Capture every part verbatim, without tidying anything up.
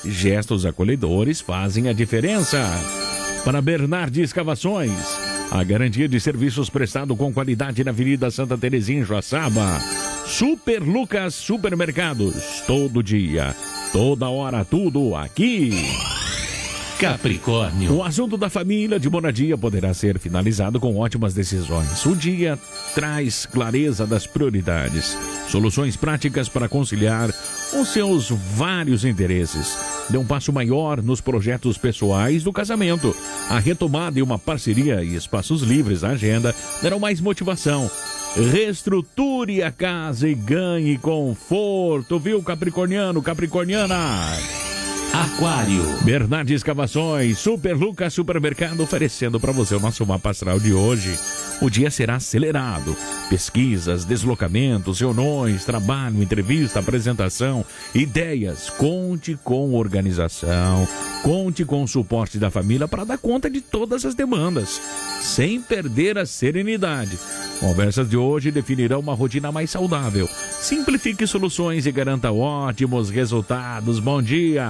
gestos acolhedores fazem a diferença. Para Bernardi Escavações, a garantia de serviços prestado com qualidade na Avenida Santa Terezinha, em Joaçaba. Super Lucas Supermercados, todo dia, toda hora, tudo aqui. Capricórnio. O assunto da família de moradia poderá ser finalizado com ótimas decisões. O dia traz clareza das prioridades, soluções práticas para conciliar os seus vários interesses. Dê um passo maior nos projetos pessoais do casamento. A retomada e uma parceria e espaços livres na agenda darão mais motivação. Reestruture a casa e ganhe conforto, viu, capricorniano, capricorniana? Aquário. Bernardi Escavações, Super Lucas Supermercado, oferecendo para você o nosso mapa astral de hoje. O dia será acelerado. Pesquisas, deslocamentos, reuniões, trabalho, entrevista, apresentação, ideias. Conte com organização. Conte com o suporte da família para dar conta de todas as demandas, sem perder a serenidade. Conversas de hoje definirão uma rotina mais saudável. Simplifique soluções e garanta ótimos resultados. Bom dia!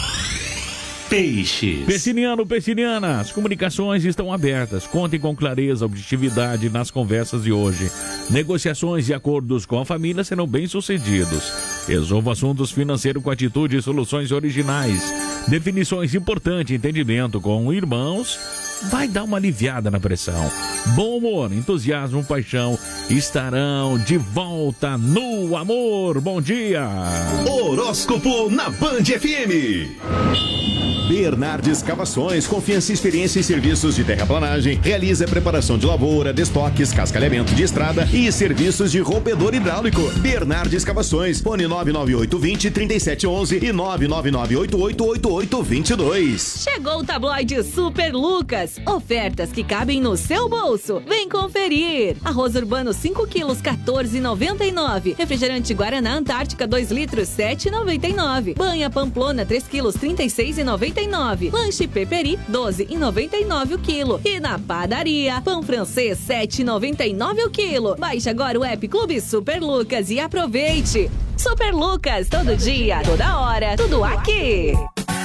Peixes. Peixiniano, peixiniana, as comunicações estão abertas. Contem com clareza, objetividade nas conversas de hoje. Negociações e acordos com a família serão bem-sucedidos. Resolva assuntos financeiros com atitude e soluções originais. Definições importantes, entendimento com irmãos, vai dar uma aliviada na pressão. Bom humor, entusiasmo, paixão estarão de volta no amor. Bom dia! Horóscopo na Band F M. Bernardi Escavações, confiança, experiência e serviços de terraplanagem. Realiza preparação de lavoura, destoques, cascalhamento de estrada e serviços de rompedor hidráulico. Bernardi Escavações, fone nove nove oito dois zero, três sete um um e nove nove nove oito oito oito oito dois dois. Chegou o tabloide Super Lucas. Ofertas que cabem no seu bolso. Vem conferir. Arroz urbano cinco quilos, quatorze reais e noventa e nove centavos. Refrigerante Guaraná Antártica dois litros, sete reais e noventa e nove centavos. Banha Pamplona três quilos, trinta e seis reais e noventa e nove centavos. Lanche Peperi, doze reais e noventa e nove centavos o quilo. E na padaria, pão francês, sete reais e noventa e nove centavos o quilo. Baixe agora o app Clube Super Lucas e aproveite. Super Lucas, todo dia, toda hora, tudo aqui.